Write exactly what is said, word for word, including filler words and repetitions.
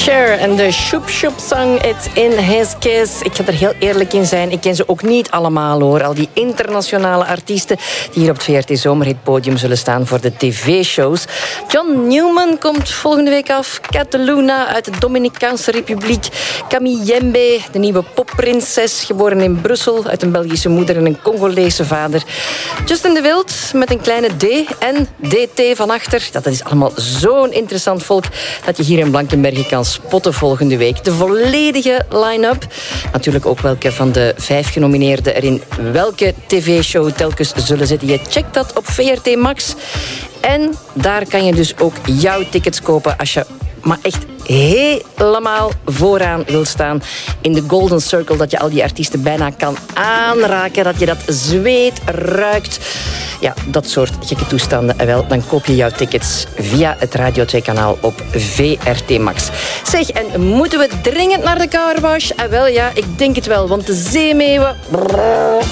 Cher en de Shoop Shoop Song, It's in His Kiss. Ik ga er heel eerlijk in zijn, ik ken ze ook niet allemaal hoor. Al die internationale artiesten die hier op het V R T Zomerhit-podium zullen staan voor de tv-shows. John Newman komt volgende week af. Cataluna uit de Dominicaanse Republiek. Camille Jembe, de nieuwe popprinses, geboren in Brussel uit een Belgische moeder en een Congolese vader. Justin de Wild met een kleine D en D T van achter. Dat is allemaal zo'n interessant volk dat je hier in Blankenberge kan spotten volgende week. De volledige line-up. Natuurlijk ook welke van de vijf genomineerden er in welke tv-show telkens zullen zitten. Je checkt dat op V R T Max. En daar kan je dus ook jouw tickets kopen als je maar echt helemaal vooraan wil staan in de Golden Circle, dat je al die artiesten bijna kan aanraken, dat je dat zweet ruikt. Ja, dat soort gekke toestanden. En wel, dan koop je jouw tickets via het Radio twee kanaal op V R T Max. Zeg, en moeten we dringend naar de carwash? En wel, ja, ik denk het wel, want de zeemeeuwen...